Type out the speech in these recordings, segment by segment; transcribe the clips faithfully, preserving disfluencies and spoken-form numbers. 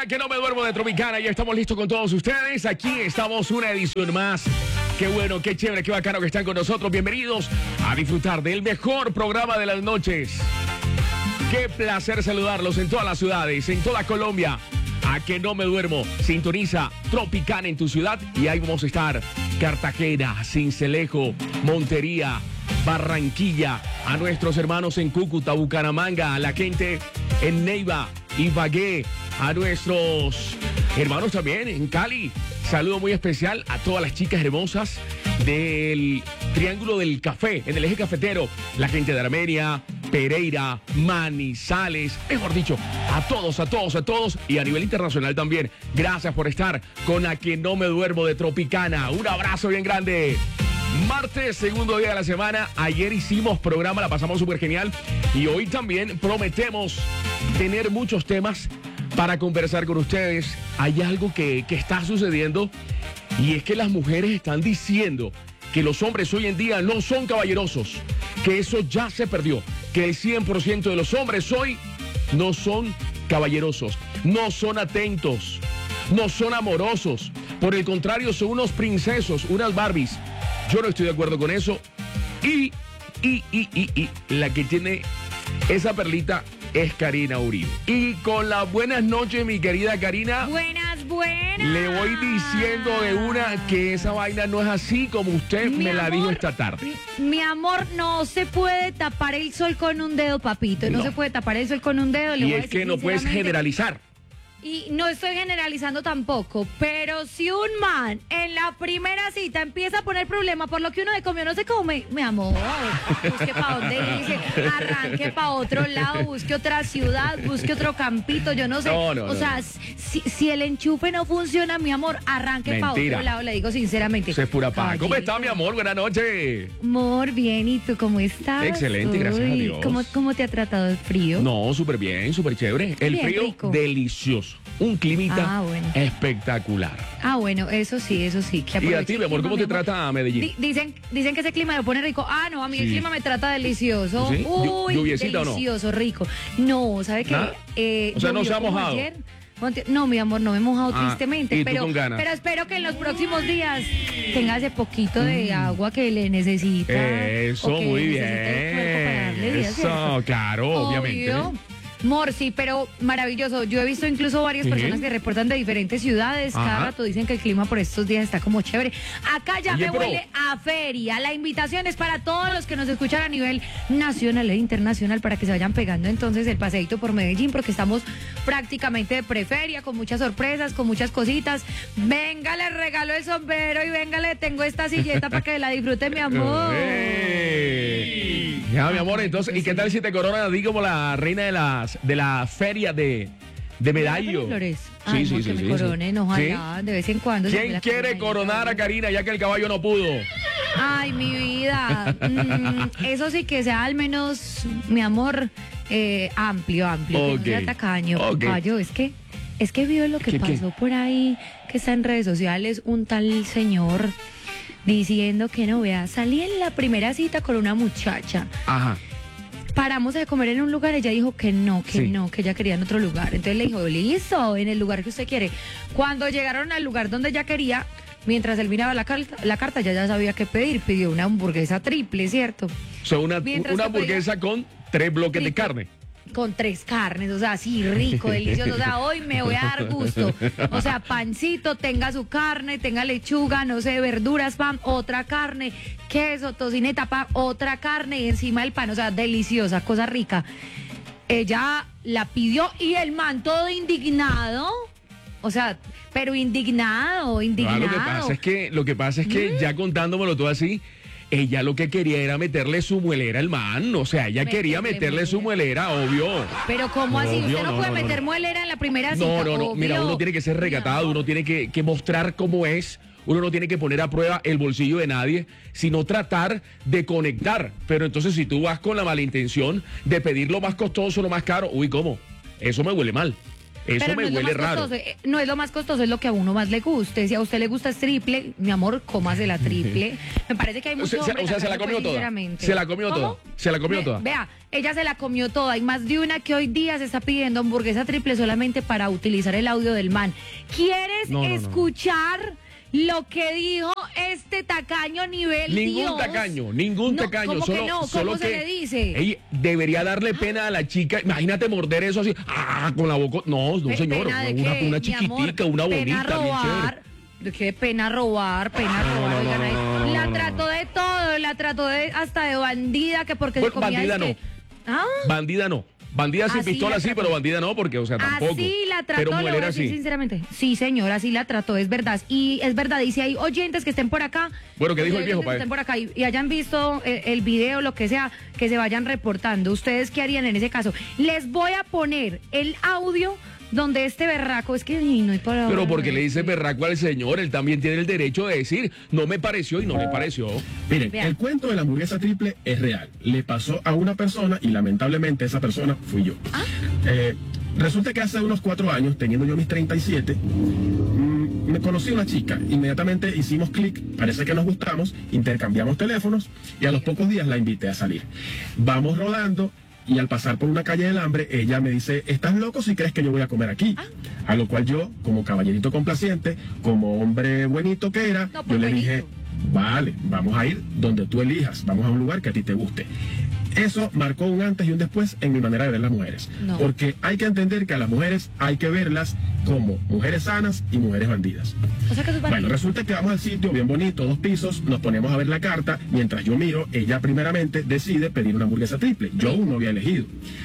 que no me duermo de Tropicana. Ya estamos listos con todos ustedes. Aquí estamos, una edición más. Qué bueno, qué chévere, qué bacano que están con nosotros. Bienvenidos a disfrutar del mejor programa de las noches. Qué placer saludarlos en todas las ciudades, en toda Colombia. A que no me duermo. Sintoniza Tropicana en tu ciudad y ahí vamos a estar. Cartagena, Sincelejo, Montería, Barranquilla, a nuestros hermanos en Cúcuta, Bucaramanga, a la gente en Neiva, Ibagué, a nuestros hermanos también en Cali. Saludo muy especial a todas las chicas hermosas del Triángulo del Café, en el eje cafetero, la gente de Armenia, Pereira, Manizales, mejor dicho, a todos, a todos, a todos, y a nivel internacional también. Gracias por estar con A Que No Me Duermo de Tropicana. Un abrazo bien grande. Martes, segundo día de la semana. Ayer hicimos programa, la pasamos súper genial. Y hoy también prometemos tener muchos temas para conversar con ustedes. Hay algo que, que está sucediendo y es que las mujeres están diciendo que los hombres hoy en día no son caballerosos, que eso ya se perdió, que el cien por ciento de los hombres hoy no son caballerosos, no son atentos, no son amorosos. Por el contrario, son unos princesos, unas Barbies. Yo no estoy de acuerdo con eso. Y, y, y, y, y, la que tiene esa perlita es Karina Uribe. Y con las buenas noches, mi querida Karina. Buenas, buenas. Le voy diciendo de una que esa vaina no es así como usted mi me la amor, dijo esta tarde. Mi amor, no se puede tapar el sol con un dedo, papito. No, No. se puede tapar el sol con un dedo. Le Y voy a es decir que no puedes sinceramente. generalizar. Y no estoy generalizando tampoco, pero si un man en la primera cita empieza a poner problema por lo que uno de comió no se come, mi amor, busque para dónde irse, arranque para otro lado, busque otra ciudad, busque otro campito, yo no sé. No, no, o no. sea, si, si el enchufe no funciona, mi amor, arranque para Mentira. otro lado, le digo sinceramente. Eso es pura paja. ¿Cómo Caballito. está, mi amor? Buenas noches. Amor, bien, ¿y tú cómo estás? Excelente, gracias a Uy, Dios. ¿Cómo, cómo te ha tratado el frío? No, súper bien, súper chévere. El Bien frío rico. delicioso. Un climita Ah, bueno. espectacular. Ah, bueno, eso sí, eso sí. Que Y a aproveche ti, el mi amor, clima, ¿cómo mi te amor. trata Medellín? Di- dicen, dicen que ese clima lo pone rico. Ah, no, a mí el Sí. clima me trata delicioso. ¿Sí? Llu- Uy, ¿Lluviecita o no? delicioso, rico. No, ¿sabe qué? ¿Nada? Eh, O sea, no llovió se ha como mojado. ayer. Monte- No, mi amor, no me he mojado Ah, tristemente, ¿y tú pero, con ganas? pero espero que en los próximos días tenga ese poquito de agua que le necesita. Eso, o que muy necesita el cuerpo para darle bien. vida, Eso, ¿cierto? claro, obviamente. Obvio. Mor, sí, pero maravilloso. Yo he visto incluso varias Sí. personas que reportan de diferentes ciudades. Cada Ajá. rato dicen que el clima por estos días está como chévere. Acá ya Oye, me pero- huele a feria. La invitación es para todos los que nos escuchan a nivel nacional e internacional para que se vayan pegando entonces el paseíto por Medellín, porque estamos prácticamente de preferia, con muchas sorpresas, con muchas cositas. Venga, le regalo el sombrero y venga, le tengo esta silleta para que la disfrute, mi amor. ¡Ey! Ya, mi amor, entonces, ¿y qué tal si te coronan a ti como la reina de las de la feria de, de Medallo? Flores. Sí, Ay, sí, amor, sí, que sí, me coronen, sí. ojalá, ¿Sí? de vez en cuando. se me ¿Quién la quiere corona y coronar ya. a Karina ya que el caballo no pudo? Ay, mi vida. Mm, eso sí que sea al menos, mi amor, eh, amplio, amplio. Que Ok. no sea tacaño. Ok. Caballo, es que, es que vio lo que ¿Qué, qué? pasó por ahí, que está en redes sociales, un tal señor diciendo que no, vea, salí en la primera cita con una muchacha. Ajá. Paramos de comer en un lugar, ella dijo que no, que Sí. no, que ella quería en otro lugar. Entonces le dijo, listo, en el lugar que usted quiere. Cuando llegaron al lugar donde ella quería, mientras él miraba la carta, la carta ya ya sabía qué pedir, pidió una hamburguesa triple, ¿cierto? O sea, una, Mientras una que pedía- hamburguesa con tres bloques de Triple. carne. Con tres carnes, o sea, así rico, delicioso. O sea, hoy me voy a dar gusto. O sea, pancito, tenga su carne, tenga lechuga, no sé, verduras, pan, otra carne, queso, tocineta, pan, otra carne y encima el pan. O sea, deliciosa, cosa rica. Ella la pidió y el man todo indignado. O sea, pero indignado, Ah, indignado. lo que pasa es que, lo que pasa es que ya contándomelo todo así, ella lo que quería era meterle su muelera al man. O sea, ella quería Meterle meterle su muelera, obvio. Pero ¿cómo así? Obvio, Usted no, no, puede no, no, meter no. muelera en la primera cita. No, no, no. Mira, obvio. uno tiene que ser Mi recatado, amor. uno tiene que, que mostrar cómo es. Uno no tiene que poner a prueba el bolsillo de nadie, sino tratar de conectar. Pero entonces si tú vas con la mala intención de pedir lo más costoso, lo más caro, uy, ¿cómo? Eso me huele mal. Eso Pero me no es lo huele más raro. costoso, eh, no es lo más costoso, es lo que a uno más le guste. Si a usted le gusta es triple, mi amor, cómase la triple. Me parece que hay O muchos sea, se- hombres o sea, se la tacaños, comió pues, toda. sinceramente. Se la comió ¿Cómo? toda. Se la comió Ve- toda. Vea, ella se la comió toda. Hay más de una que hoy día se está pidiendo hamburguesa triple solamente para utilizar el audio del man. ¿Quieres No, no, no. escuchar lo que dijo este tacaño nivel Ningún Dios? tacaño, ningún No, tacaño. ¿cómo que solo, no? ¿Cómo solo se que le dice? ey, debería darle pena a la chica. Imagínate morder eso así, ah, con la boca. No, no, Pe- señor. ¿pena de Una, qué, una mi chiquitica, amor? una Pena bonita, bien robar. chévere. ¿De qué pena robar? Pena No, robar. no, Oigan, no, ahí. no, no, la no, no. trató de todo, la trató de hasta de bandida, que porque Bueno, se comía bandida es no. que- ¿Ah? Bandida no. Bandida sin Así pistola la sí, trató. pero bandida no, porque, o sea, tampoco. Así la trató, Pero lo voy a mujer decir así. sinceramente. Sí, señora, así la trató, es verdad. Y es verdad, y si hay oyentes que estén por acá. Bueno, ¿qué dijo el oyentes viejo, que pa' estén ver? por acá y, y hayan visto el, el video, lo que sea, que se vayan reportando. ¿Ustedes qué harían en ese caso? Les voy a poner el audio donde este berraco, es que ay, no hay palabras. Pero porque le dice berraco al señor, él también tiene el derecho de decir, no me pareció y no le pareció. Miren, Vean. el cuento de la hamburguesa triple es real. Le pasó a una persona y lamentablemente esa persona fui yo. Eh, resulta que hace unos cuatro años, teniendo yo mis treinta y siete, mm, me conocí a una chica. Inmediatamente hicimos clic, parece que nos gustamos, intercambiamos teléfonos y a los pocos días la invité a salir. Vamos rodando. Y al pasar por una calle del hambre, ella me dice, ¿estás loco si crees que yo voy a comer aquí? A lo cual yo, como caballerito complaciente, como hombre buenito que era, No, yo pues le buenito. dije, vale, vamos a ir donde tú elijas, vamos a un lugar que a ti te guste. Eso marcó un antes y un después en mi manera de ver las mujeres. No. Porque hay que entender que a las mujeres hay que verlas como mujeres sanas y mujeres bandidas. O sea que eso es Bueno, bandido. resulta que vamos al sitio bien bonito, dos pisos, nos ponemos a ver la carta, mientras yo miro, ella primeramente decide pedir una hamburguesa triple. Yo aún no había elegido.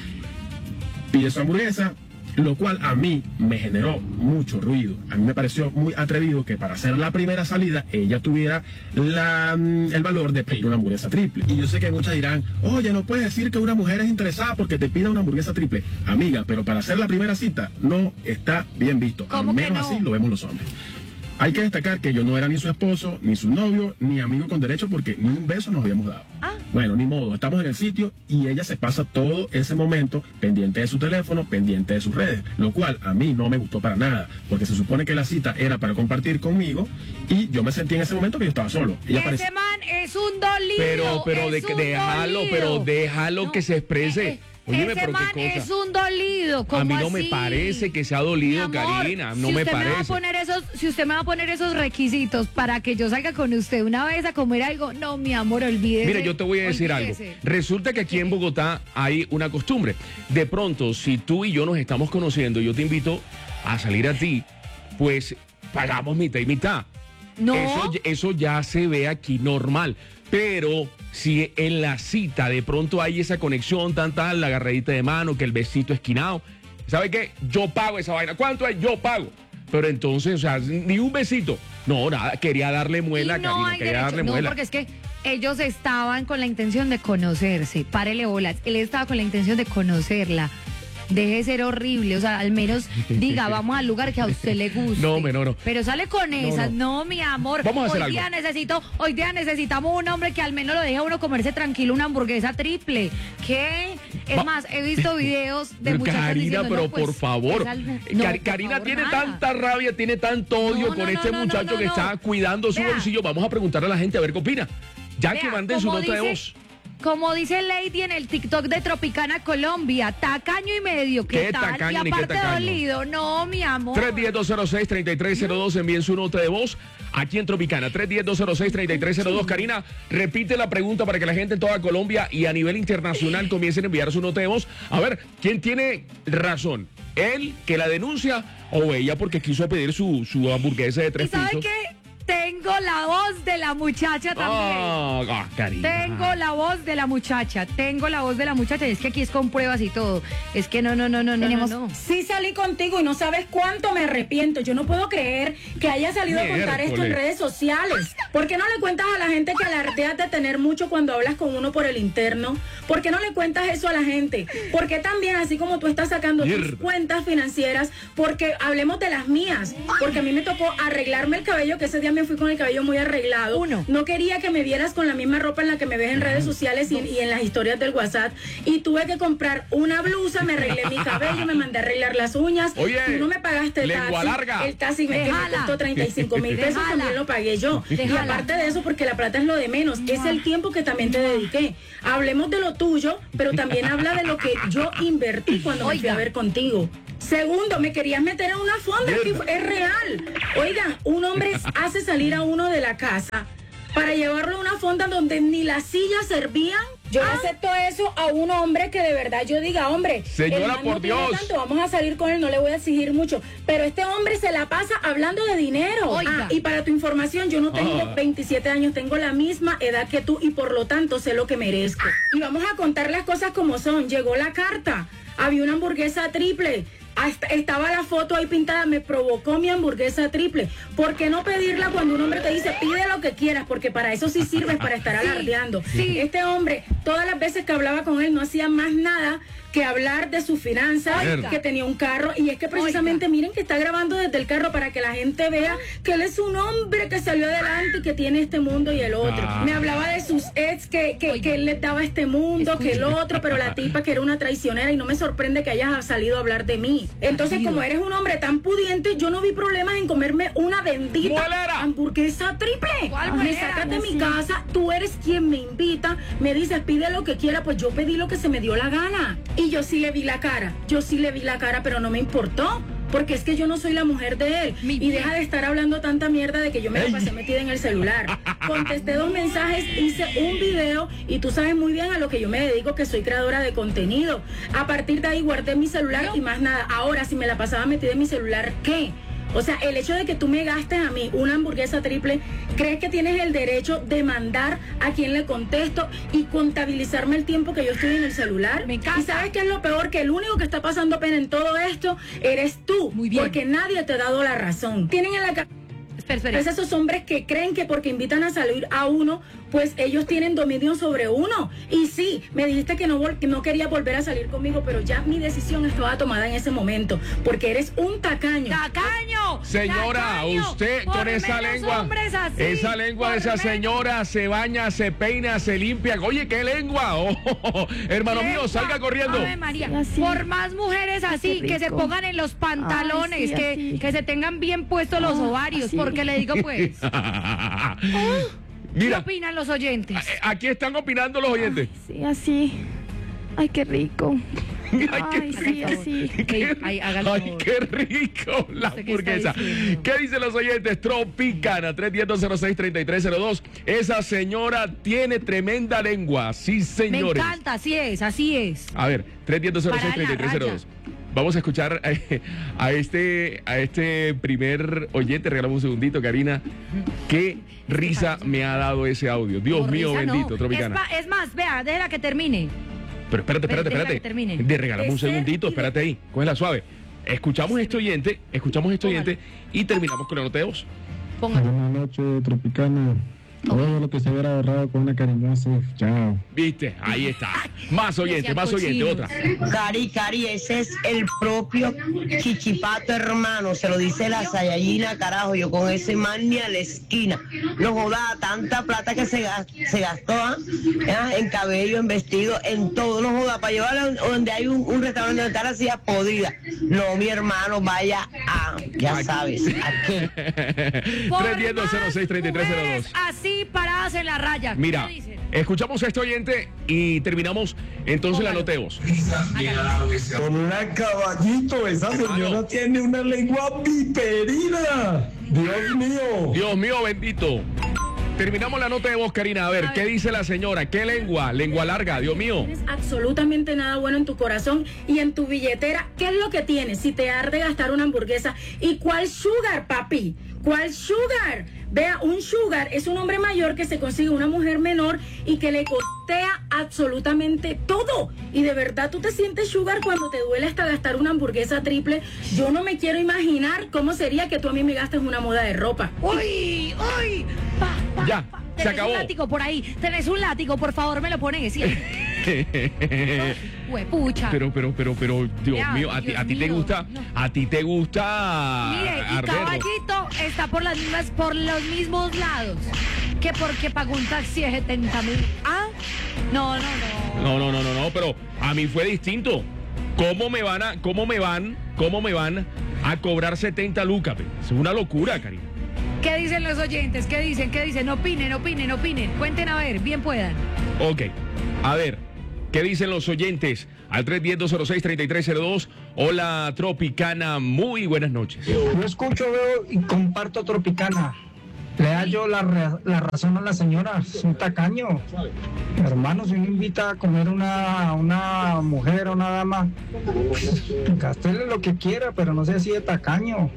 Pide su hamburguesa, lo cual a mí me generó mucho ruido. A mí me pareció muy atrevido que para hacer la primera salida ella tuviera la, mm, el valor de pedir una hamburguesa triple. Y yo sé que muchas dirán, oye, no puedes decir que una mujer es interesada porque te pida una hamburguesa triple. Amiga, pero para hacer la primera cita no está bien visto. Al ¿Cómo que menos no? así lo vemos los hombres. Hay que destacar que yo no era ni su esposo, ni su novio, ni amigo con derecho porque ni un beso nos habíamos dado. Ah. Bueno, ni modo, estamos en el sitio y ella se pasa todo ese momento pendiente de su teléfono, pendiente de sus redes, lo cual a mí no me gustó para nada, porque se supone que la cita era para compartir conmigo y yo me sentí en ese momento que yo estaba solo. Ella Ese parecía- man es un dolido. Pero, pero, de, es un déjalo, dolido. pero déjalo No, que se exprese. eh, eh, Óyeme, ese pero man qué cosa. es un dolido. ¿Cómo A mí no me así? parece que sea dolido, Mi amor, Karina, no si me usted parece. va a poner esos, si usted me va a poner esos requisitos para que yo salga con usted una vez a comer algo, no, mi amor, olvídese. Mira, yo te voy a decir olvídese. algo. Resulta que aquí en Bogotá hay una costumbre. De pronto, si tú y yo nos estamos conociendo, yo te invito a salir a ti, pues pagamos mitad y mitad. No. Eso, eso ya se ve aquí normal. Pero si en la cita de pronto hay esa conexión, tan tal, la agarradita de mano, que el besito esquinado, ¿sabe qué? Yo pago esa vaina. ¿Cuánto es? Yo pago. Pero entonces, o sea, ni un besito. No, nada, quería darle muela, Y no Karina, hay quería derecho. darle No, muela. porque es que ellos estaban con la intención de conocerse. Párele bolas. Él estaba con la intención de conocerla. Deje de ser horrible, o sea, al menos diga, vamos al lugar que a usted le guste. No, hombre, no, no. Pero sale con esas, no. mi amor. Vamos a hacer hoy día algo. necesito, hoy día necesitamos un hombre que al menos lo deje a uno comerse tranquilo una hamburguesa triple. ¿Qué? Es Va- más, he visto videos de Pero muchachas Karina, diciendo, pero no, pues, por favor. es al- no, Cari- por Karina favor, tiene nada. tanta rabia, tiene tanto odio No, con no, este no, no, muchacho no, que no. está cuidando su Vea. bolsillo. Vamos a preguntarle a la gente a ver qué opina. Ya que Vea, manden su como nota de dice- voz. Como dice Lady en el TikTok de Tropicana Colombia, tacaño y medio, ¿qué, ¿Qué tal? tacaño y ni qué aparte tacaño? dolido, no, mi amor. tres uno cero, dos cero seis, tres tres cero dos, envíen su nota de voz aquí en Tropicana. tres uno cero, dos cero seis, tres tres cero dos. Karina, repite la pregunta para que la gente en toda Colombia y a nivel internacional comiencen a enviar su nota de voz. A ver, ¿quién tiene razón? ¿Él que la denuncia o ella porque quiso pedir su, su hamburguesa de ¿Y tres sabe pisos? qué? Tengo la voz de la muchacha también. Ah, ah, Karina. Tengo la voz de la muchacha, tengo la voz de la muchacha, y es que aquí es con pruebas y todo. Es que no, no, no, no, no, Tenemos, no, no. sí salí contigo y no sabes cuánto me arrepiento. Yo no puedo creer que haya salido a contar esto en Miércoles. redes sociales. ¿Por qué no le cuentas a la gente que alardeas de tener mucho cuando hablas con uno por el interno? ¿Por qué no le cuentas eso a la gente? ¿Por qué también, así como tú estás sacando Mierda. tus cuentas financieras, porque hablemos de las mías? Porque a mí me tocó arreglarme el cabello, que ese día me fui con el cabello muy arreglado. Uno. No quería que me vieras con la misma ropa en la que me ves en redes sociales y, y en las historias del WhatsApp. Y tuve que comprar una blusa, me arreglé mi cabello, me mandé a arreglar las uñas. Oye, tú no me pagaste el lengua taxi. larga. El taxi me, que me Déjala. costó treinta y cinco mil pesos, Déjala. también lo pagué yo. Y Déjala. aparte de eso, porque la plata es lo de menos, es el tiempo que también te dediqué. Hablemos de lo tuyo, pero también habla de lo que yo invertí cuando me fui Oiga. a ver contigo. Segundo, me querías meter en una fonda, es, que es real. Oigan, un hombre hace salir a uno de la casa para llevarlo a una fonda donde ni las sillas servían. Yo no acepto eso a un hombre que de verdad yo diga, hombre, Señora, el man no por pide Dios. tanto, vamos a salir con él, no le voy a exigir mucho. Pero este hombre se la pasa hablando de dinero. Oiga. Ah, y para tu información, yo no tengo Ah. veintisiete años, tengo la misma edad que tú y por lo tanto sé lo que merezco. Y vamos a contar las cosas como son. Llegó la carta, había una hamburguesa triple. Hasta estaba la foto ahí pintada, me provocó mi hamburguesa triple. ¿Por qué no pedirla cuando un hombre te dice pide lo que quieras? Porque para eso sí sirves, para estar alardeando. sí. Este hombre, todas las veces que hablaba con él, no hacía más nada que hablar de sus finanzas, Oiga. que tenía un carro. Y es que precisamente, miren que está grabando desde el carro para que la gente vea que él es un hombre que salió adelante y que tiene este mundo y el otro. Ah. Me hablaba de sus ex, que, que, que él les daba este mundo, que el otro, pero la tipa que era una traicionera, y no me sorprende que hayas salido a hablar de mí. Entonces, como eres un hombre tan pudiente, yo no vi problemas en comerme una bendita ¡Muelera! hamburguesa triple. ¿Cuál Me muelera? sacas de mi casa, tú eres quien me invita, me dices pide lo que quiera, pues yo pedí lo que se me dio la gana. Y yo sí le vi la cara, yo sí le vi la cara, pero no me importó. Porque es que yo no soy la mujer de él. Mi Y bien. deja de estar hablando tanta mierda de que yo me la pasé metida en el celular. Contesté dos mensajes, hice un video y tú sabes muy bien a lo que yo me dedico, que soy creadora de contenido. A partir de ahí guardé mi celular y más nada. Ahora, si me la pasaba metida en mi celular, ¿qué? O sea, el hecho de que tú me gastes a mí una hamburguesa triple, ¿crees que tienes el derecho de mandar a quien le contesto y contabilizarme el tiempo que yo estoy en el celular? Me encanta. ¿Y sabes qué es lo peor? Que el único que está pasando pena en todo esto eres tú. Muy bien. Porque nadie te ha dado la razón. Tienen en la cabeza Espera, espera. esos hombres que creen que porque invitan a salir a uno, pues ellos tienen dominio sobre uno. Y sí, me dijiste que no, vol- que no quería volver a salir conmigo, pero ya mi decisión estaba tomada en ese momento, porque eres un tacaño. ¡Tacaño! Señora, ¡Tacaño! usted con Por esa menos lengua, hombres así, esa lengua de por esa menos. señora se baña, se peina, se limpia. Oye, qué lengua. Oh, hermano mío, Lengua. salga corriendo. Ave María. Así. Por más mujeres así, Qué que se rico. pongan en los pantalones, Ay, sí, que, así. que se tengan bien puestos los Ah, ovarios, así. porque le digo pues, ¿qué Mira, opinan los oyentes? eh, aquí están opinando los oyentes. Sí, así. Ay, qué rico. Ay, Ay, qué sí, rico. así. Qué- Ay, hágalo, Ay, por favor. qué rico la ¿Usted qué está hamburguesa. diciendo? ¿Qué dicen los oyentes? Tropicana tres uno cero, cero seis, tres tres cero dos. Esa señora tiene tremenda lengua. Sí, Me señores. encanta, así es, así es. A ver, tres uno cero, cero seis, tres tres cero dos. Vamos a escuchar eh, a este, a este primer oyente. Regalamos un segundito, Karina. Qué risa me ha dado ese audio. Dios Por mío, risa, no. bendito, Es, Tropicana. pa- es más, vea, déjela que termine. Pero espérate, espérate, Déjala espérate. que termine. De regalamos un De ser segundito, y de- espérate ahí. Cógela suave. Escuchamos a este oyente, escuchamos a este Póngalo. oyente y terminamos con la nota de voz. Póngalo. Buenas noches, Tropicana. Todo lo que se hubiera ahorrado con una cariñosa. Chao. ¿Viste? Ahí está. Más oyente, Decía más oyente, cochino. otra. Cari, Cari, ese es el propio Chichipato, hermano. Se lo dice la Sayayina, carajo. Yo con ese man ni a la esquina. No joda, tanta plata que se, gas- se gastó ¿ah? ¿Ah? en cabello, en vestido, en todo. No joda, para llevarla a donde hay un, un restaurante donde está la silla podrida. No, mi hermano, vaya a, ya sabes, ¿a qué? Por tres uno cero, seis, tres tres cero mujeres dos. así paradas en la raya. Mira, ¿Qué dicen? escuchamos a este oyente y terminamos entonces la Póngalo. nota de voz. Con una caballito, esa señora tiene una lengua viperina. Dios mío. Dios mío, bendito. Terminamos la nota de voz, Karina. A ver, A ¿qué ver. dice la señora? ¿Qué lengua? Lengua larga, Dios mío. Tienes absolutamente nada bueno en tu corazón y en tu billetera. ¿Qué es lo que tienes? Si te arde gastar una hamburguesa. ¿Y cuál sugar, papi? ¿Cuál sugar? Vea, un sugar es un hombre mayor que se consigue una mujer menor y que le costea absolutamente todo. Y de verdad tú te sientes sugar cuando te duele hasta gastar una hamburguesa triple. Yo no me quiero imaginar cómo sería que tú a mí me gastes una moda de ropa. ¡Uy! ¡Uy! Pa, pa, Ya, pa. se Tenés acabó. un látigo por ahí. Tenés un látigo, por favor, me lo pones. Sí. huepucha. Pero, pero, pero, pero, Dios Ya, mío, a ti, Dios a ti te mío, gusta, no. a ti te gusta Mire, y arder, ¿no? Caballito está por las mismas, por los mismos lados. Que porque pagó un taxi de setenta mil. ¿Ah? No, no, no. No, no, no, no, no, pero a mí fue distinto. ¿Cómo me van a, cómo me van, cómo me van a cobrar setenta lucas? Pe? Es una locura, Karina. ¿Qué dicen los oyentes? ¿Qué dicen? ¿Qué dicen? Opinen, opinen, opinen. Cuenten a ver, bien puedan. Ok, a ver, ¿qué dicen los oyentes? Al tres uno cero, dos cero seis, tres tres cero dos. Hola, Tropicana, muy buenas noches. Yo escucho, veo y comparto Tropicana. Le da yo la, ra- la razón a la señora, es un tacaño. Hermano, si uno invita a comer una, una mujer o una dama, gástele lo que quiera, pero no sea así de tacaño.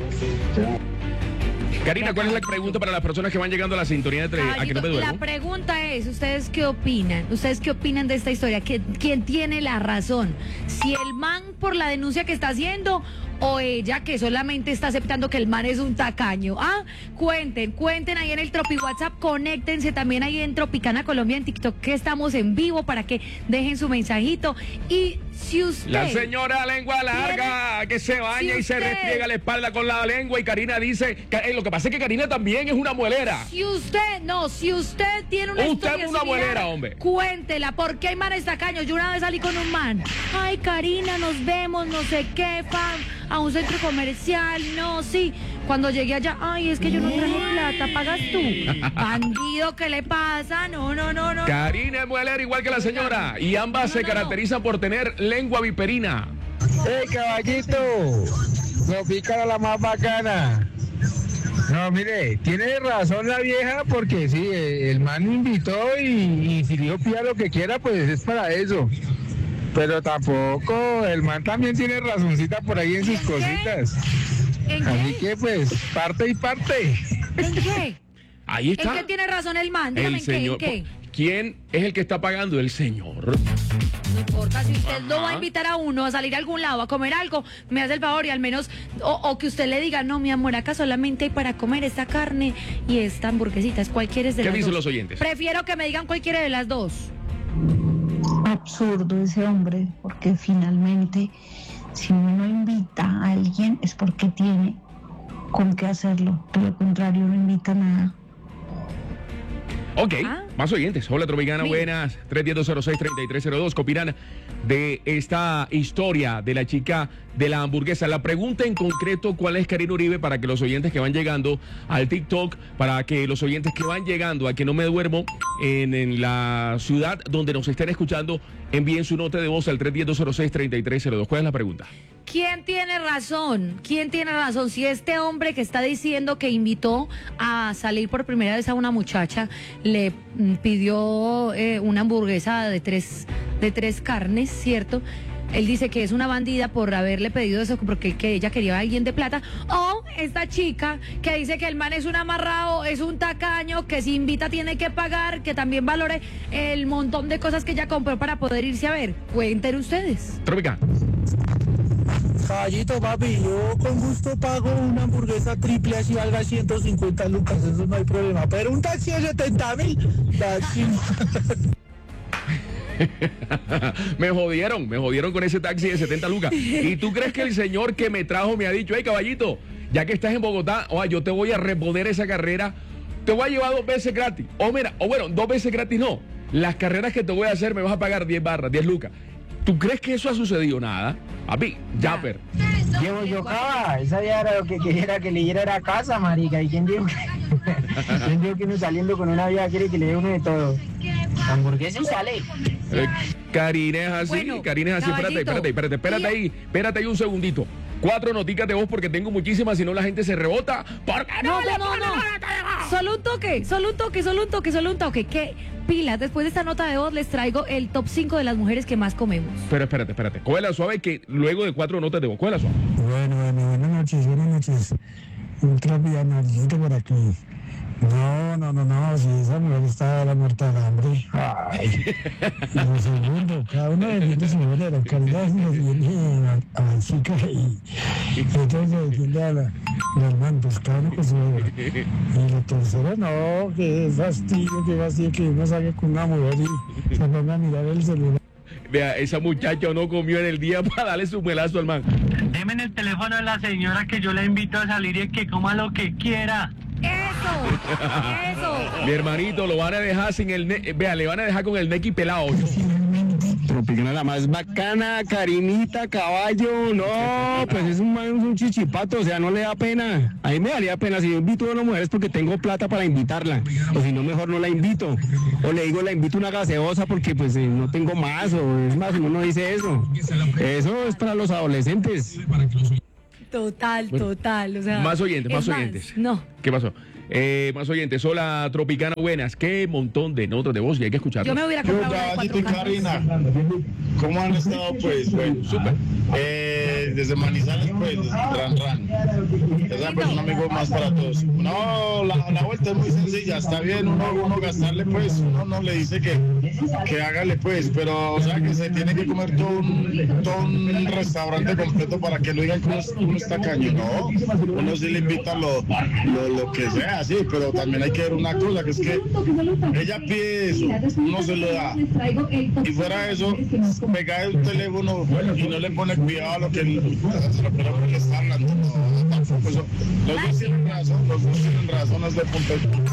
Karina, ¿cuál es la pregunta para las personas que van llegando a la sintonía de A que no me Caballito, la duermo? pregunta es, ¿ustedes qué opinan? ¿Ustedes qué opinan de esta historia? ¿Qui- ¿Quién tiene la razón? ¿Si el man por la denuncia que está haciendo o ella que solamente está aceptando que el man es un tacaño? Ah, cuenten, cuenten ahí en el Tropi WhatsApp, conéctense también ahí en Tropicana Colombia en TikTok, que estamos en vivo para que dejen su mensajito. Y si usted... La señora lengua larga que se baña Si y se usted- restriega la espalda con la lengua y Karina dice, ca- eh, lo que pasa es que Karina también es una muelera. Si usted, no, si usted tiene una Usted historia es una similar, muelera, hombre. Cuéntela, porque hay manes tacaños. Yo una vez salí con un man. Ay, Karina, nos vemos, no sé qué, fam, a un centro comercial, no, sí. Cuando llegué allá, ay, es que yo no traje plata, pagas tú. Bandido, ¿qué le pasa? No, no, no, no. Karina es muelera igual que la señora y ambas No, se no, no. caracterizan por tener lengua viperina. ¡Hey, caballito! Tropicana la más bacana. No, mire, tiene razón la vieja porque sí, eh, el man invitó y, y si Dios pida lo que quiera, pues es para eso. Pero tampoco, el man también tiene razoncita por ahí en sus ¿En qué? cositas. ¿En Así qué? que pues, parte y parte. ¿En qué? Ahí está. ¿En qué tiene razón el man? Dígame, El ¿en qué? ¿En señor. qué? ¿Quién es el que está pagando? El señor. No importa, si usted no va a Ajá. invitar a uno a salir a algún lado, a comer algo, me hace el favor y al menos, o, o que usted le diga, no, mi amor, acá solamente hay para comer esta carne y esta hamburguesita, es cualquiera de ¿Qué las dicen dos. los oyentes? Prefiero que me digan cualquiera de las dos. Absurdo ese hombre, porque finalmente si uno invita a alguien es porque tiene con qué hacerlo, de lo contrario no invita a nada. Ok, Ah. más oyentes. Hola, Tropicana, Sí. buenas. tres uno cero, dos cero seis, tres tres cero dos. ¿Qué opinan de esta historia de la chica de la hamburguesa? La pregunta en concreto, ¿cuál es, Karina Uribe? Para que los oyentes que van llegando al TikTok, para que los oyentes que van llegando a Que No Me Duermo en, en la ciudad donde nos estén escuchando, envíen su nota de voz al tres uno cero, dos cero seis, tres tres cero dos. ¿Cuál es la pregunta? ¿Quién tiene razón? ¿Quién tiene razón? Si este hombre que está diciendo que invitó a salir por primera vez a una muchacha le mm, pidió eh, una hamburguesa de tres, de tres carnes, ¿cierto? Él dice que es una bandida por haberle pedido eso porque que ella quería a alguien de plata. O esta chica que dice que el man es un amarrado, es un tacaño, que si invita tiene que pagar, que también valore el montón de cosas que ella compró para poder irse a ver. Cuenten ustedes. Tropicana. Caballito, papi, yo con gusto pago una hamburguesa triple así valga ciento cincuenta lucas, eso no hay problema. Pero un taxi de setenta mil, taxi. Me jodieron, me jodieron con ese taxi de setenta lucas. ¿Y tú crees que el señor que me trajo me ha dicho, hey, caballito, ya que estás en Bogotá, oa, yo te voy a reponer esa carrera, te voy a llevar dos veces gratis? O mira, o bueno, dos veces gratis no. Las carreras que te voy a hacer me vas a pagar diez barras, diez lucas. ¿Tú crees que eso ha sucedido? Nada. Papi, Japper. Llevo yo acá, esa ya era lo que quería que le diera era casa, marica. ¿Y quién dijo que, quién dijo que uno saliendo con una vieja quiere que le dé uno de todo? Hamburguesa y sale. Eh, Karina es así, Bueno, Karina es así. Espérate, caballito. espérate, espérate, espérate Y- ahí, espérate ahí un segundito. Cuatro noticas de voz porque tengo muchísimas, si no la gente se rebota. ¿Por qué No, no, le no, no, ponen no. la tele? Solo un toque, solo un toque, solo un toque, solo un toque. ¿Qué pilas? Después de esta nota de voz les traigo el top cinco de las mujeres que más comemos. Pero espérate, espérate. Cógela suave que luego de cuatro notas de voz, cógela suave. Bueno, bueno, buenas noches, buenas noches. Un tropianarcito por aquí. No, no, no, no, si esa mujer está a la muerta de hambre. Ay. Y lo segundo, cada uno defiende su manera. Caridad nos viene a, a la chica y, y entonces le defiende a la, la hermana, pues cada uno con su obra. Y lo tercero, no, que fastidio, que fastidio que uno salga con una mujer y se ponga a mirar el celular. vea, esa muchacha no comió en el día para darle su muelazo al man. Deme en el teléfono de la señora que yo la invito a salir y que coma lo que quiera. Eso, eso. Mi hermanito, lo van a dejar sin el... Ne vea, le van a dejar con el nequi pelado. Tropicana la más bacana, Karinita, caballo, no, pues es un, es un chichipato, o sea, no le da pena. A mí me daría pena si yo invito a una mujer es porque tengo plata para invitarla, o si no, mejor no la invito. O le digo, la invito una gaseosa porque pues eh, no tengo más, o es más, uno no dice eso. Eso es para los adolescentes. Total, Bueno, total. O sea, más oyentes, más, más oyentes. No. ¿Qué pasó? Eh, más oyentes, hola Tropicana, buenas. Qué montón de notas de voz y hay que escucharlas. Yo me hubiera comprado una de cuatro cantos. Karina, ¿cómo han estado? Pues, bueno, súper. Eh, desde Manizales, pues, ran, ran. Esa pues un amigo más para todos. No, la, la vuelta es muy sencilla, está bien uno, uno gastarle, pues, uno no le dice que, que hágale, pues, pero, o sea, que se tiene que comer todo un, todo un restaurante completo para que lo digan que uno, uno está caño, ¿no? Uno sí le invita lo, lo, lo que sea, sí, pero también hay que ver una cosa, que es que ella pide eso, uno se lo da, y fuera de eso, pega el teléfono y no le pone cuidado a lo que se lo pone porque está hablando, no, tampoco eso. Los dos tienen razón, los dos tienen razón desde el punto de vista.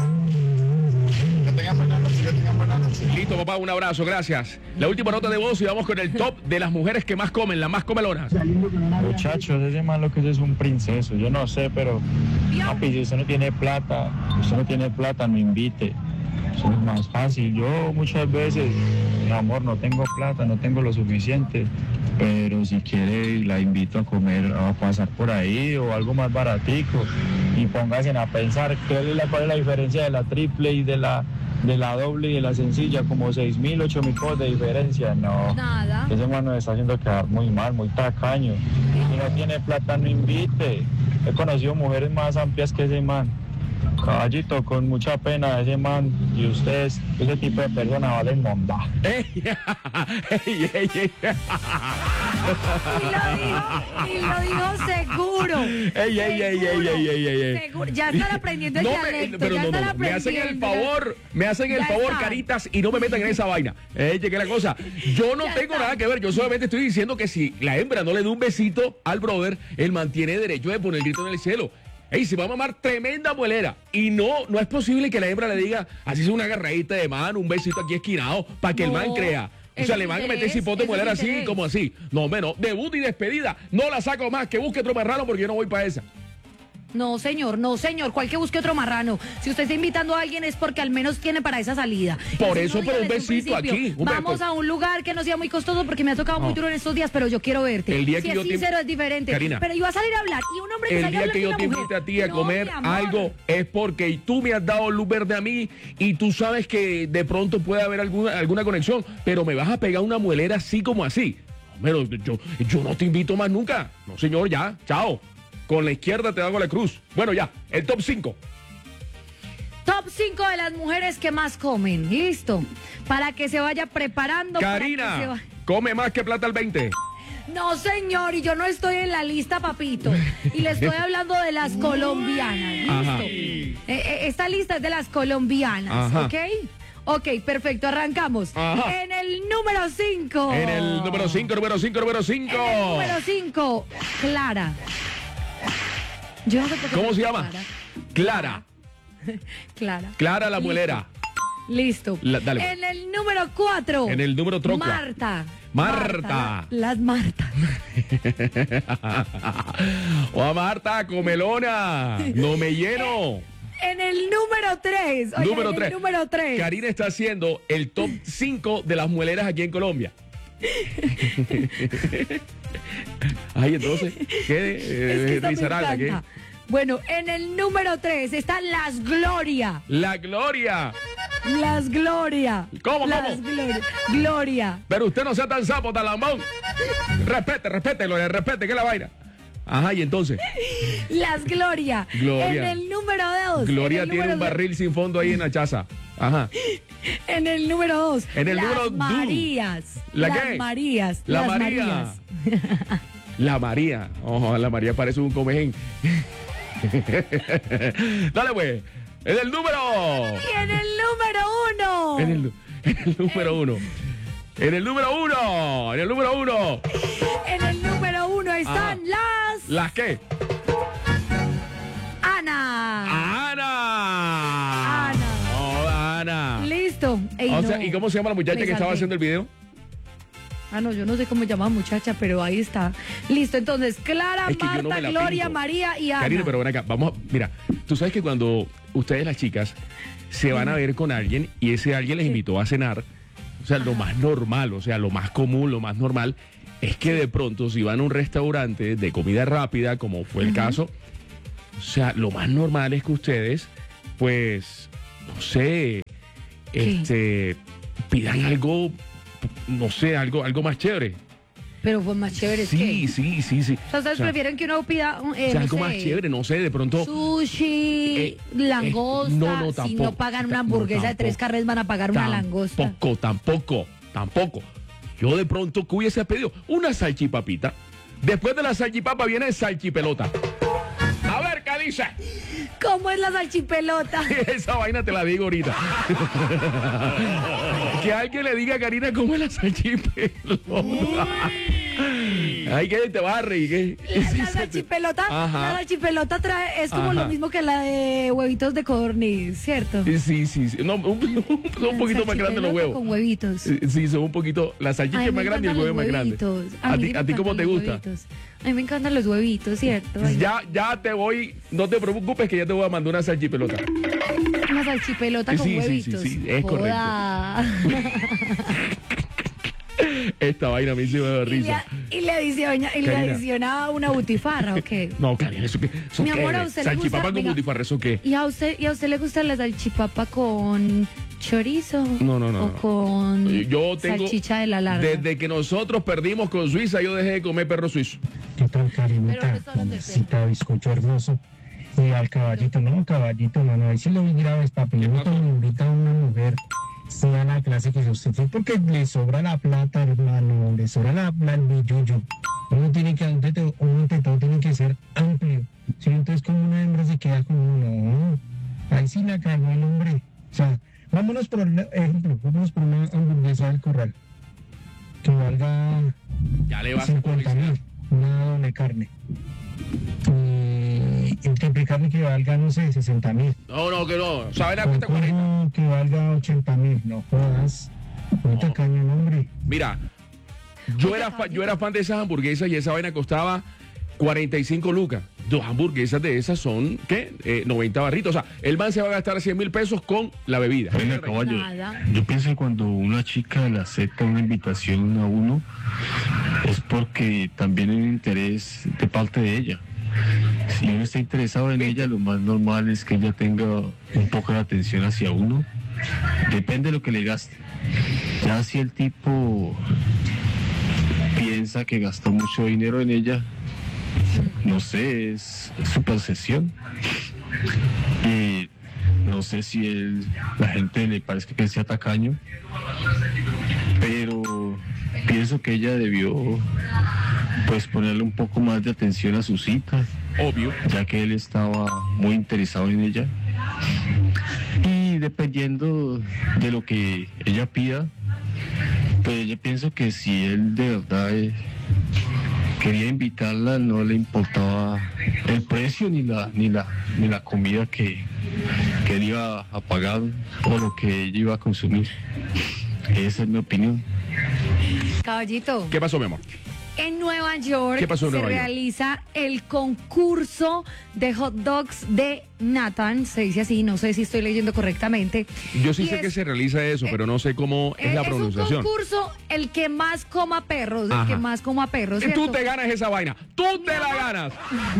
Que tengan buenas noches, que tengan buenas noches. Listo, papá, un abrazo, gracias. La última nota de voz y vamos con el top de las mujeres que más comen, las más comelonas. Muchachos, ese man lo que es es un princeso, yo no sé, pero papi, si usted no tiene plata, si usted no tiene plata, no invite. Eso es más fácil. Yo muchas veces, mi amor, no tengo plata, no tengo lo suficiente, pero si quiere la invito a comer, a pasar por ahí o algo más baratico y pónganse a pensar qué es la, cuál es la diferencia de la triple y de la de la doble y de la sencilla, como seis mil, ocho mil cosas de diferencia. No, nada. Ese man nos está haciendo quedar muy mal, muy tacaño. Si no tiene plata, no invite. He conocido mujeres más amplias que ese man. Caballito, con mucha pena ese man y ustedes, ese tipo de personas valen monda. ¡Ey! ¡Ey, ey, ey! Y lo dijo, y lo dijo seguro. ¡Ey, ey, ey, ey, ey, ey, ey! Seguro. Ya están aprendiendo el No me, dialecto. pero ya no, no, están no, me hacen el aprendiendo. favor, me hacen el Ya favor, está. caritas, y no me metan en esa vaina. Eh, que la cosa. Yo no Ya tengo está. nada que ver, yo solamente estoy diciendo que si la hembra no le da un besito al brother, él mantiene derecho de poner el grito en el cielo. Ey, se va a mamar tremenda muelera. Y no, no es posible que la hembra le diga, así es una agarradita de mano, un besito aquí esquinado, para que No, el man crea. O es sea, un le van a meter interés, cipote de es un muelera así interés. como así. No, menos, debut y despedida. No la saco más, que busque otro marrano porque yo no voy para esa. No, señor, no, señor. ¿Cuál que busque otro marrano? Si usted está invitando a alguien es porque al menos tiene para esa salida. Por Y si eso, no, pero un dígale desde besito principio, aquí, un Vamos beso. a un lugar que no sea muy costoso porque me ha tocado muy No. duro en estos días, pero yo quiero verte. El día si que es yo te- sincero es diferente. Karina, pero iba a salir a hablar y un hombre que El salga a día hablar que con yo una te mujer. invite a ti a No, comer mi amor. algo es porque tú me has dado luz verde a mí y tú sabes que de pronto puede haber alguna, alguna conexión, pero me vas a pegar una muelera así como así. Pero yo, yo no te invito más nunca. No, señor, ya, chao. Con la izquierda te hago la cruz. Bueno, ya, el top cinco. Top cinco de las mujeres que más comen. Listo. Para que se vaya preparando. para que se Karina, va- come más que plata al veinte. No, señor, y yo no estoy en la lista, papito. Y le estoy hablando de las colombianas. ¿Listo? Ajá. Eh, eh, esta lista es de las colombianas, Ajá. ¿ok? Ok, perfecto, arrancamos. Ajá. En el número cinco. En el número cinco, número cinco, número cinco. En el número cinco, Clara. Yo no sé por qué ¿Cómo se llama llama? Clara. Clara. Clara la Listo. muelera. Listo. La- dale, pues. En el número cuatro. En el número trocua. Marta. Marta. la- Las Marta. O a Marta, comelona. No me lleno. En el número tres. Oye, Número en tres. el número tres. Karina está haciendo el top cinco de las mueleras aquí en Colombia. Ay, entonces, ¿qué? Es Eh, que esta me Risaralda, ¿qué? encanta. Bueno, en el número tres están las Gloria. La Gloria. Las Gloria. ¿Cómo, las cómo? Gloria. Gloria. Pero usted no sea tan sapo, tan lambón. Respete, respete, Gloria, respete, que es la vaina. Ajá, y entonces, Las Gloria. Gloria. En el número dos. Gloria en el tiene número un dos- barril sin fondo ahí en la chaza. Ajá. En el número dos. En el las número du. Marías. ¿La las qué? Marías. La las María. Marías. La María. Ojo, la María parece un comején. Dale, pues. En el número. Y en el número uno. En el, en el número uno. En el número uno, en el número uno. En el número uno están Ah. las... ¿Las qué? Ana. Ana. Ana. Hola, Ana. Listo. Ey, O no. sea, ¿y cómo se llama la muchacha Me que estaba salvé. haciendo el video? Ah, no, yo no sé cómo se llama muchacha, pero ahí está. Listo, entonces, Clara, Es que yo Marta, no me la Gloria, pinto. María y Ana. Karina, pero ven acá, vamos, a- mira, tú sabes que cuando ustedes las chicas se van a ver con alguien y ese alguien les invitó a cenar, o sea, lo más normal, o sea, lo más común, lo más normal, es que de pronto si van a un restaurante de comida rápida, como fue el caso, o sea, lo más normal es que ustedes, pues, no sé, este, pidan algo, no sé, algo, algo más chévere. Pero fue más chévere es Sí, que... sí, sí, sí. O sea, ustedes O sea, prefieren que uno pida un, eh, o sea, no algo sé, más chévere, no sé, de pronto. sushi, Eh, langosta. eh, no, no, si tampoco. no pagan una No, hamburguesa de tres tampoco. carnes, van a pagar una langosta. Tampoco, tampoco, tampoco. Yo de pronto que hubiese pedido una salchipapita. Después de la salchipapa viene salchipelota. A ver, ¿qué dice? ¿Cómo es la salchipelota? Esa vaina te la digo ahorita. Que alguien le diga a Karina cómo es la salchipelota. Ay, que te va a reír. ¿qué? La, la salchipelota, Ajá. la salchipelota trae, es como Ajá. lo mismo que la de huevitos de codorniz, ¿cierto? Sí, sí, sí. No, un, un- son un poquito más grandes los Salchipelota huevos. con huevitos. Sí, son un poquito. La salchicha Ay, es me más grande y el encantan huevo es más los grande. huevitos. ¿A mí ti, me a ti cómo encantan te los gusta? huevitos. A mí me encantan los huevitos, ¿cierto? Ay, Ya, ya te voy, no te preocupes que ya te voy a mandar una salchipelota. una salchipelota con Sí, sí, sí, huevitos. sí, es Joda. Esta vaina a mí sí me da Y le, risa. y le adiciona, y le Karina. adiciona una butifarra, ¿o qué? No, Karina, ¿eso qué? ¿Eso Mi qué amor, ¿a es? usted le Salchipapa gusta? con Venga. butifarra, ¿eso qué? ¿Y a usted, y a usted le gusta la salchipapa con chorizo? No, no, no, ¿O no. con Yo tengo. salchicha de la larga? Desde que nosotros perdimos con Suiza, yo dejé de comer perro suizo. ¿Qué tal, Karinita? Mamacita, bizcocho hermoso. Y al caballito, no, caballito, mano, ahí sí lo vi graves, papi. Yo cuando me invita a una mujer, sí, a la clase que usted fue porque le sobra la plata, hermano, le sobra la, la el billuyo. Uno tiene que, ante todo, uno ante todo tiene que ser amplio. Si no, entonces como una hembra se queda con uno, no. Ahí sí la cagó el hombre. O sea, vámonos por el ejemplo, vámonos por una hamburguesa del corral. Que valga Ya le vas a cincuenta mil, una doble carne. Y el triple carne que valga, no sé, sesenta mil. No, no, que no. ¿Saben a cuesta cuarenta? Cuerno que valga ochenta mil, no jodas. Ahorita caño el hombre. Mira, yo era, fa- yo era fan de esas hamburguesas y esa vaina costaba cuarenta y cinco lucas. Dos hamburguesas de esas son, ¿qué? Eh, noventa barritos. O sea, el man se va a gastar cien mil pesos con la bebida. Venga, caballo, Nada. yo pienso que cuando una chica le acepta una invitación a uno es porque también hay un interés de parte de ella. Si uno está interesado en ella, lo más normal es que ella tenga un poco de atención hacia uno. Depende de lo que le gaste. Ya si el tipo piensa que gastó mucho dinero en ella, no sé, es su percepción. Y no sé si él, la gente le parece que sea tacaño, pero pienso que ella debió pues ponerle un poco más de atención a su cita. Obvio. Ya que él estaba muy interesado en ella. Y dependiendo de lo que ella pida, pues yo pienso que si él de verdad eh, quería invitarla, no le importaba el precio ni la ni la ni la comida que, que él iba a pagar o lo que ella iba a consumir. Esa es mi opinión. Caballito. ¿Qué pasó, mi amor? En Nueva York ¿Qué pasó en se Nueva York? realiza el concurso de hot dogs de Nathan, se dice así, no sé si estoy leyendo correctamente. Yo sí Y sé es- que se realiza eso, pero no sé cómo es la Es un pronunciación. concurso, el que más coma perros, el Ajá. que más coma perros, Y tú ¿cierto? te ganas esa vaina. Tú te la ganas.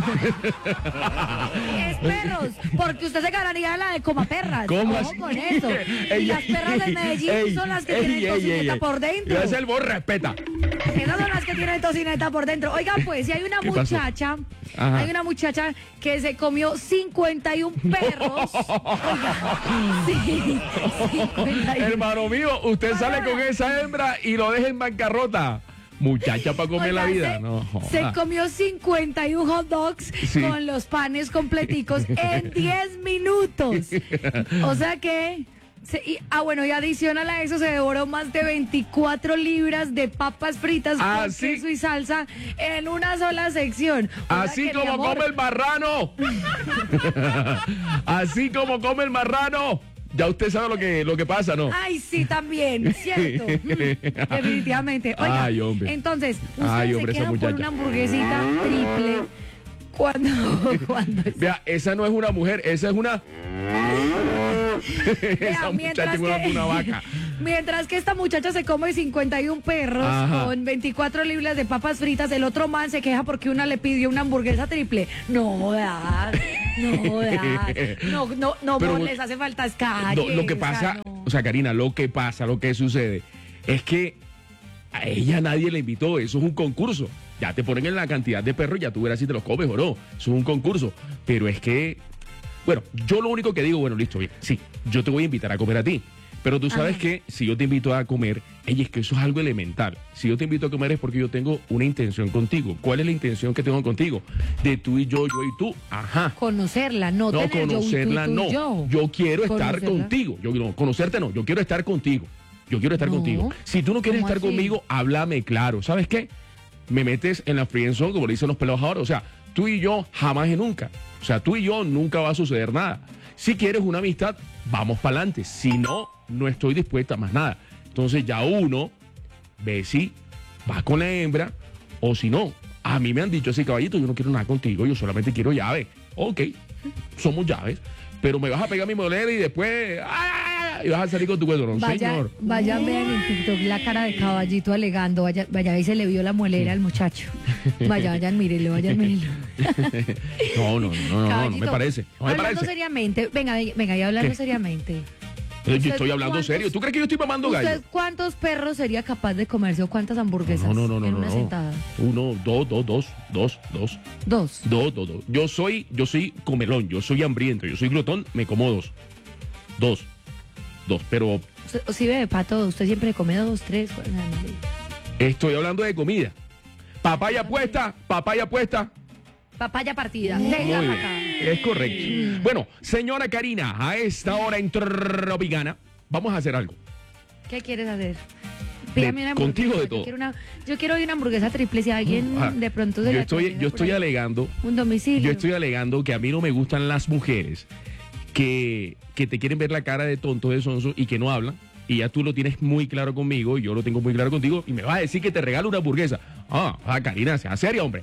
Es perros, porque usted se ganaría la de coma perras. ¿Cómo Ojo así? con eso. Ey, Y las ey, perras de ey, Medellín ey, son las que ey, tienen ey, tocineta ey, por ey. dentro. Es el vos respeta. Esas son las que tienen tocineta por dentro. Oigan, pues, si hay una ¿Qué pasó? muchacha, Ajá. hay una muchacha que se comió cincuenta y un perros. Oiga, sí, cincuenta y uno. Hermano mío, usted sale con esa hembra y lo deja en bancarrota. Muchacha para comer la Oiga, vida. se- No, Se joda. comió cincuenta y un hot dogs Sí. con los panes completicos en diez minutos. O sea que Se- y- ah, bueno, y adicional a eso se devoró más de veinticuatro libras de papas fritas con Así- queso y salsa en una sola sección. O sea Así que, mi como amor, come el marrano. Así como come el marrano. Ya usted sabe lo que, lo que pasa, ¿no? Ay, sí, también, cierto. Mm, definitivamente. Oiga, Ay, hombre. entonces, usted Ay, se hombre, esa queda por muchacha. una hamburguesita triple cuando, cuando Vea, esa no es una mujer, esa es una... esa muchacha es una, que- una vaca. Mientras que esta muchacha se come cincuenta y uno perros Ajá. con veinticuatro libras de papas fritas, el otro man se queja porque una le pidió una hamburguesa triple. No jodas, no jodas. No, no, no, Pero- amor, les hace falta calles. No, lo que pasa, o sea, Karina, lo que pasa, lo que sucede es que a ella nadie le invitó, eso es un concurso. Ya te ponen en la cantidad de perros, ya tú verás si te los comes o no. Eso es un concurso. Pero es que, bueno, yo lo único que digo, bueno, listo, bien, sí, yo te voy a invitar a comer a ti. Pero tú sabes Ajá. que si yo te invito a comer, ella, es que eso es algo elemental. Si yo te invito a comer es porque yo tengo una intención contigo. ¿Cuál es la intención que tengo contigo? De tú y yo, yo y tú. Ajá. Conocerla, no, No, tener yo, conocerla tú, tú, no. yo. Yo quiero estar Conocerla. contigo. Yo no, conocerte no, yo quiero estar contigo. Yo quiero estar No. contigo. Si tú no quieres ¿Cómo estar así? conmigo, háblame claro. ¿Sabes qué? Me metes en la friendzone, como le dicen los pelados ahora. O sea, tú y yo jamás y nunca. O sea, tú y yo nunca va a suceder nada. Si quieres una amistad, vamos para adelante. Si no, no estoy dispuesta a más nada. Entonces ya uno ve si va con la hembra o si no. A mí me han dicho así, caballito, yo no quiero nada contigo, yo solamente quiero llave. Ok, somos llaves. Pero me vas a pegar mi molera y después... ¡ah! Y vas a salir con tu cuento. No, Vaya, señor. vayan, vean en TikTok la cara de caballito alegando. Vaya, vaya, ahí se le vio la muelera al muchacho. Vaya, vayan, mírenlo, vayan, mírenlo. No, no, no, no, no, no Caballito, me parece. No me hablando parece. seriamente, venga, venga, y hablando ¿Qué? seriamente. Yo ¿usted estoy hablando cuántos- serio. ¿Tú crees que yo estoy mamando gallo? ¿Usted cuántos perros sería capaz de comerse o cuántas hamburguesas No, no, no, no, en no, una no. sentada? Uno, dos, dos, dos, dos, dos. Dos. Dos, dos, dos. Yo soy, yo soy comelón, yo soy hambriento, yo soy glotón, me como dos. Dos. Dos. Pero Usted- o si bebe pato, usted siempre come dos, tres. cuatro, nada más. estoy hablando de comida. Papaya puesta, papaya puesta. Papaya partida. Muy Venga bien, pa' acá. es correcto. Bueno, señora Karina, a esta hora en Tropicana, vamos a hacer algo. ¿Qué quieres hacer? Pídame una contigo hamburguesa. de todo. Yo quiero, una, yo quiero una hamburguesa triple. Si alguien Ah, de pronto se yo le estoy, ocurriera yo por estoy ahí. alegando, Un domicilio. yo estoy alegando que a mí no me gustan las mujeres que, que te quieren ver la cara de tonto, de sonso y que no hablan. Y ya tú lo tienes muy claro conmigo, y yo lo tengo muy claro contigo, y me vas a decir que te regalo una hamburguesa. Ah, ah Karina, sea seria, hombre.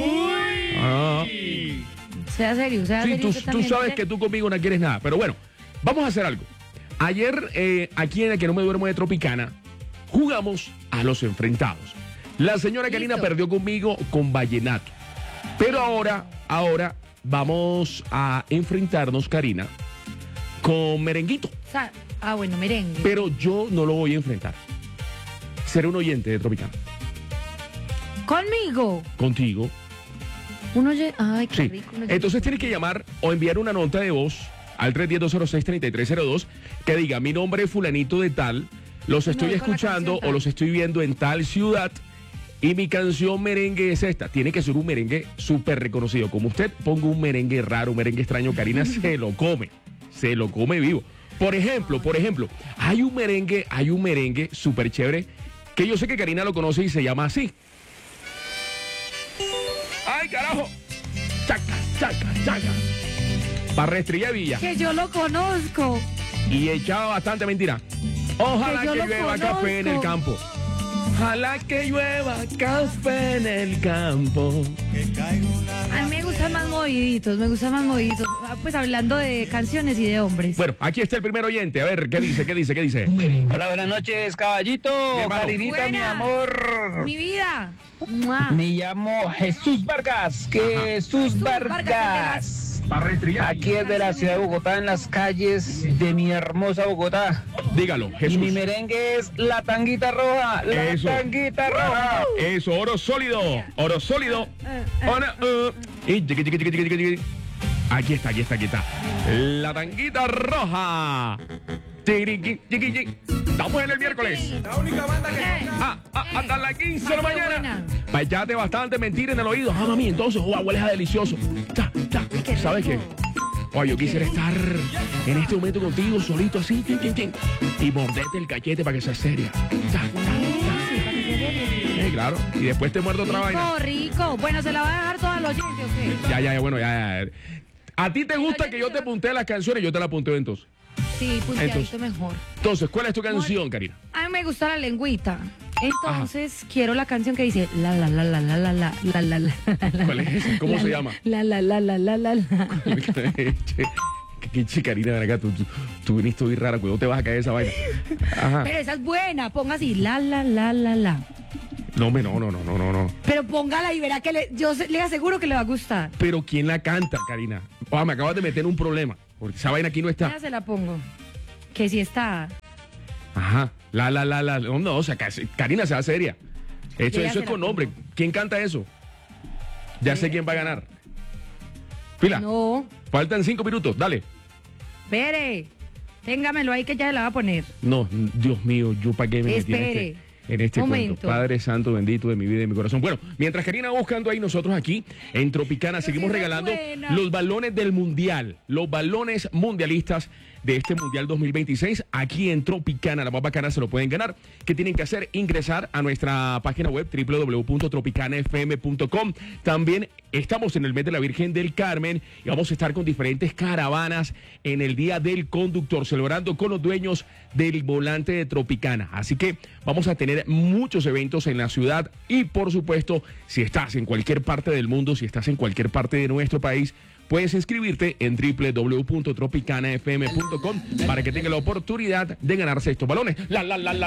Ah. Sea serio, sea Sí, serio. tú, usted tú también sabes dice- que tú conmigo no quieres nada. Pero bueno, vamos a hacer algo. Ayer, eh, aquí en el Que No Me Duermo de Tropicana, jugamos a los enfrentados. La señora Karina Listo. perdió conmigo con vallenato. Pero ahora, ahora vamos a enfrentarnos, Karina, con merenguito. O sea, ah, bueno, merengue. Pero yo no lo voy a enfrentar. Seré un oyente de Tropicana. Conmigo. Contigo. Uno oye. Ay, qué Sí. rico. uno- Entonces tienes que llamar o enviar una nota de voz al tres uno cero, dos cero seis, tres tres cero dos que diga: mi nombre es fulanito de tal, los estoy voy con la escuchando canción o tal. los estoy viendo en tal ciudad y mi canción merengue es esta. Tiene que ser un merengue súper reconocido. Como usted ponga un merengue raro, un merengue extraño, Karina se lo come, se lo come vivo. Por ejemplo, por ejemplo, hay un merengue, hay un merengue súper chévere que yo sé que Karina lo conoce y se llama así. ¡Ay, carajo! Chaca, chaca, chaca. Para Estrella Villa. Que yo lo conozco. Y echaba bastante mentira. Ojalá Que que, yo lo llueva conozco. café en el campo. Ojalá que llueva café en el campo. A mí me gustan más moviditos, me gustan más moviditos. Ah, pues hablando de canciones y de hombres. Bueno, aquí está el primer oyente. A ver, ¿qué dice? ¿Qué dice? ¿Qué dice? Hola, buenas noches, caballito. hermano. Karinita, mi Buena. amor. Mi vida. ¡Mua! Me llamo Jesús Vargas. Que Jesús Vargas. Aquí es de la ciudad de Bogotá, en las calles de mi hermosa Bogotá. Dígalo, Y Jesús. mi merengue es la tanguita roja. La Eso. tanguita roja. Eso, oro sólido. Oro sólido. Ora, uh. Y chiqui, chiqui, chiqui, chiqui, chiqui, chiqui. Aquí está, aquí está, aquí está. La tanguita roja. Chiqui, chiqui, chiqui. Estamos en el miércoles. La única banda que. Ah, ah, hasta las quince de la Ay, qué mañana. buena. Vayate bastante mentira en el oído. Ah, mami, entonces, oh, huele a delicioso. Cha, cha. qué ¿Sabes qué? rico. Oye, yo quisiera estar en este momento contigo, solito así, tin, tin, tin, y morderte el cachete para que seas seria. Ta, ta, ta. Eh, claro, y después te muerdo otra vaina. Rico, rico. Bueno, ¿se la va a dejar toda al oyente o qué? Ya, ya, ya, bueno, ya, ya. ¿A ti te gusta que yo te puntee las canciones? Yo te las punteo entonces. Sí, punteadito Entonces. mejor. Entonces, ¿cuál es tu canción, Karina? A mí me gusta la lengüita. Entonces, quiero la canción que dice la la la la la la la la la la. ¿Cuál es esa? ¿Cómo la, se llama? La la la la la la la. Qué chicarina, ven acá, tú, tú, tú viniste muy rara, cuidado, te vas a caer esa vaina. Ajá. Pero esa es buena, ponga así, la la la la la. No, me, no, no, no, no, no, no. Pero póngala y verá que le, yo se- le aseguro que le va a gustar. Pero ¿quién la canta, Karina? Ah, me acabas de meter en un problema, porque esa vaina aquí no está. Ya se la pongo. Que si está. Ajá, la, la, la, la, no, no, o sea, casi- Karina, sea seria. Eso, Yo ya eso se es la con nombre. ¿Quién canta eso? Ya sé quién va a ganar. Pila. No. Faltan cinco minutos, dale. Espere. Téngamelo ahí que ya se la va a poner. No, Dios mío, yo para qué me metí en Espere. este, en este Momento. cuento. Padre Santo, bendito de mi vida y de mi corazón. Bueno, mientras Karina va buscando ahí, nosotros aquí en Tropicana seguimos sí, regalando buena. los balones del Mundial, los balones mundialistas de este Mundial dos mil veintiséis. Aquí en Tropicana, la más bacana, se lo pueden ganar. ¿Qué tienen que hacer? Ingresar a nuestra página web doble u doble u doble u punto tropicana f m punto com. También estamos en el mes de la Virgen del Carmen y vamos a estar con diferentes caravanas en el Día del Conductor, celebrando con los dueños del volante de Tropicana. Así que vamos a tener muchos eventos en la ciudad y, por supuesto, si estás en cualquier parte del mundo, si estás en cualquier parte de nuestro país, puedes inscribirte en doble u doble u doble u punto tropicana f m punto com para que tenga la oportunidad de ganarse estos balones. La, la, la, la.